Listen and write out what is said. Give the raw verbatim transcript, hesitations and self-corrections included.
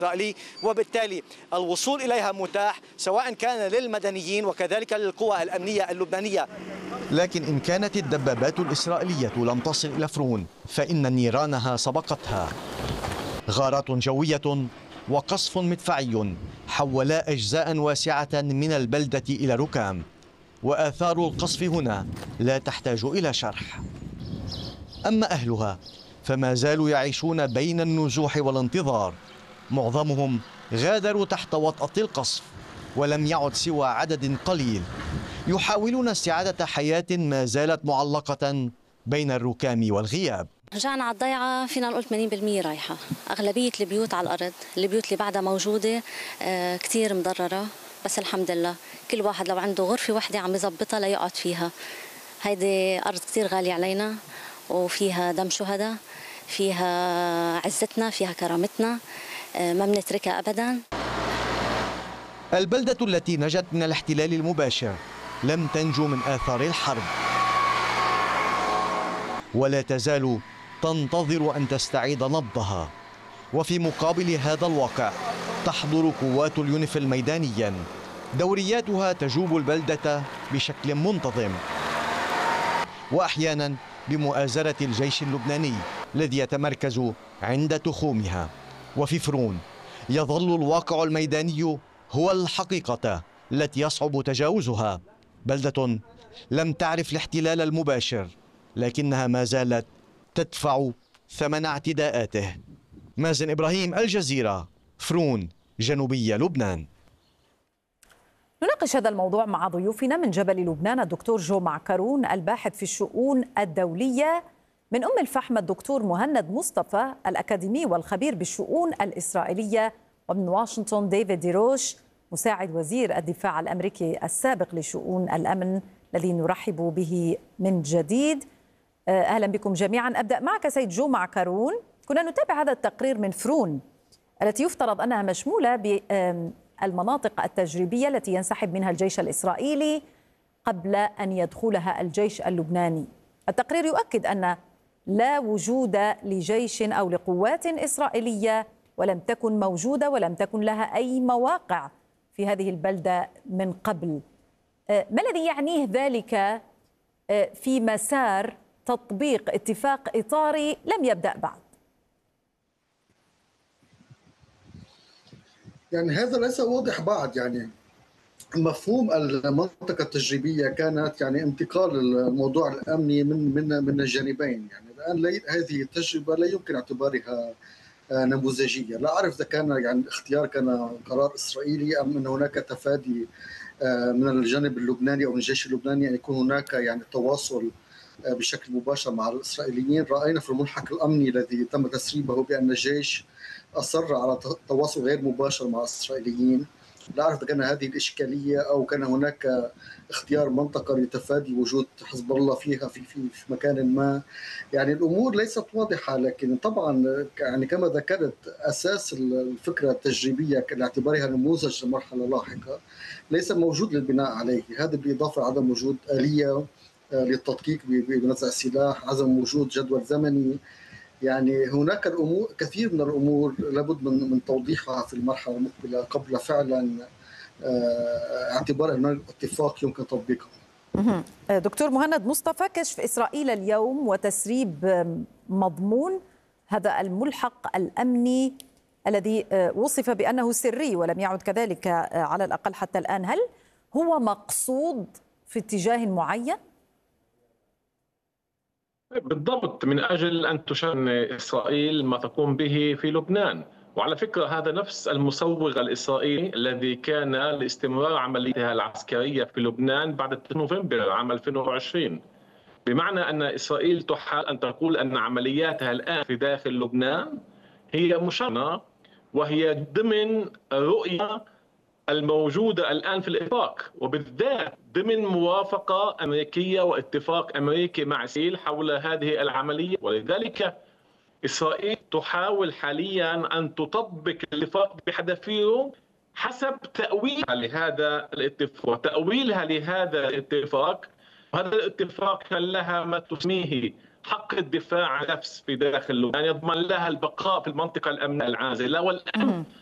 الإسرائيلي، وبالتالي الوصول إليها متاح سواء كان للمدنيين وكذلك للقوى الأمنية اللبنانية. لكن إن كانت الدبابات الإسرائيلية لم تصل إلى فرون فإن نيرانها سبقتها. غارات جوية وقصف مدفعي حولا أجزاء واسعة من البلدة إلى ركام، وآثار القصف هنا لا تحتاج إلى شرح. أما أهلها فما زالوا يعيشون بين النزوح والانتظار. معظمهم غادروا تحت وطأة القصف، ولم يعد سوى عدد قليل يحاولون استعادة حياة ما زالت معلقة بين الركام والغياب. رجعنا على الضيعة فينا نقول ثمانين بالمئة رايحة. أغلبية البيوت على الأرض، البيوت اللي بعدها موجودة آه كتير مضررة، بس الحمد لله كل واحد لو عنده غرفة واحدة عم يظبطها ليقعد فيها. هيدي أرض كتير غالية علينا، وفيها دم شهداء، فيها عزتنا، فيها كرامتنا، آه ما بنتركها أبدا. البلدة التي نجت من الاحتلال المباشر لم تنجو من آثار الحرب، ولا تزال تنتظر أن تستعيد نبضها. وفي مقابل هذا الواقع تحضر قوات اليونيفيل ميدانيا، دورياتها تجوب البلدة بشكل منتظم، وأحيانا بمؤازرة الجيش اللبناني الذي يتمركز عند تخومها. وفي فرون يظل الواقع الميداني هو الحقيقة التي يصعب تجاوزها. بلدة لم تعرف الاحتلال المباشر، لكنها ما زالت تدفع ثمن اعتداءاته. مازن إبراهيم، الجزيرة، فرون، جنوبية لبنان. نناقش هذا الموضوع مع ضيوفنا من جبل لبنان الدكتور جو معكرون الباحث في الشؤون الدولية، من أم الفحم الدكتور مهند مصطفى الأكاديمي والخبير بالشؤون الإسرائيلية، ومن واشنطن ديفيد ديروش مساعد وزير الدفاع الأمريكي السابق لشؤون الأمن، الذي نرحب به من جديد. أهلا بكم جميعا. أبدأ معك سيد جو معكرون. كنا نتابع هذا التقرير من فرون التي يفترض أنها مشمولة بالمناطق التجريبية التي ينسحب منها الجيش الإسرائيلي قبل أن يدخلها الجيش اللبناني. التقرير يؤكد أن لا وجود لجيش أو لقوات إسرائيلية، ولم تكن موجودة ولم تكن لها أي مواقع في هذه البلدة من قبل. ما الذي يعنيه ذلك في مسار تطبيق اتفاق إطاري لم يبدأ بعد؟ يعني هذا ليس واضح بعد. يعني مفهوم المنطقة التجريبية كانت يعني انتقال الموضوع الأمني من من من الجانبين. يعني الآن هذه التجربة لا يمكن اعتبارها نموذجية. لا أعرف إذا كان يعني الاختيار كان قرار إسرائيلي أم أن هناك تفادي من الجانب اللبناني أو من الجيش اللبناني أن يكون هناك يعني تواصل بشكل مباشر مع الإسرائيليين. رأينا في الملحق الأمني الذي تم تسريبه بأن الجيش أصر على تواصل غير مباشر مع الإسرائيليين. لا أعرف إذا كان هذه الإشكالية أو كان هناك اختيار منطقة لتفادي وجود حزب الله فيها في في في مكان ما. يعني الأمور ليست واضحة، لكن طبعا يعني كما ذكرت أساس الفكرة التجريبية باعتبارها نموذج لمرحلة لاحقة ليس موجود للبناء عليه. هذا بالإضافة لعدم وجود آلية للتدقيق بنزع السلاح، عدم وجود جدول زمني. يعني هناك الامور كثير من الامور لابد من من توضيحها في المرحله المقبله قبل فعلا اعتبار ان الاتفاق يمكن تطبيقه. دكتور مهند مصطفى، كشف اسرائيل اليوم وتسريب مضمون هذا الملحق الامني الذي وصف بانه سري ولم يعد كذلك على الاقل حتى الان، هل هو مقصود في اتجاه معين؟ بالضبط، من أجل أن تشن إسرائيل ما تقوم به في لبنان. وعلى فكرة هذا نفس المسوغ الإسرائيلي الذي كان لاستمرار عمليتها العسكرية في لبنان بعد نوفمبر عام ألفين وعشرين، بمعنى أن إسرائيل تحاول أن تقول أن عملياتها الآن في داخل لبنان هي مشنة، وهي ضمن رؤية الموجودة الآن في الاتفاق، وبالذات ضمن موافقة أمريكية واتفاق أمريكي مع إسرائيل حول هذه العملية. ولذلك إسرائيل تحاول حاليا أن تطبق الاتفاق بحذافيره حسب تأويلها لهذا الاتفاق وتأويلها لهذا الاتفاق. هذا الاتفاق كان لها ما تسميه حق الدفاع عن النفس في داخل لبنان، يضمن لها البقاء في المنطقة الأمنية العازلة والأمن